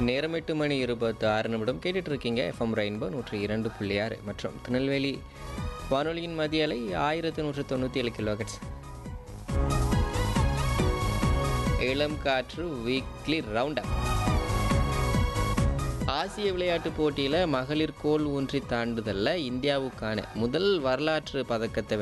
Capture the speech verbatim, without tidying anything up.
நேரம் எட்டு மணி இருபத்தி ஆறு நிமிடம் கேட்டுட்டு இருக்கீங்க. எஃப்எம் ரெயின்போ நூற்றி இரண்டு புள்ளி ஆறு மற்றும் திருநெல்வேலி வானொலியின் மதிய அலை ஆயிரத்தி நூற்றி தொண்ணூற்றி ஏழு கிலோஹெர்ட்ஸ். இளம் காற்று வீக்லி ரவுண்ட் அப். ஆசிய விளையாட்டுப் போட்டியில் மகளிர் கோல் ஊன்றி தாண்டுதலில் இந்தியாவுக்கான முதல் வரலாற்று பதக்கத்தை